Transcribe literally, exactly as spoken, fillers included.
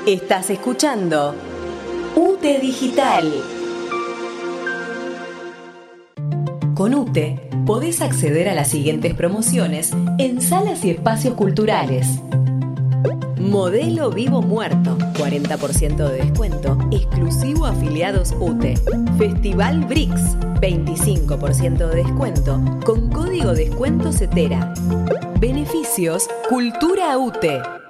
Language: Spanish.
Estás escuchando UTE Digital. Con UTE podés acceder a las siguientes promociones en salas y espacios culturales. Modelo Vivo Muerto, cuarenta por ciento de descuento, exclusivo a afiliados UTE. Festival B R I C S, veinticinco por ciento de descuento, con código descuento CETERA. Beneficios Cultura UTE.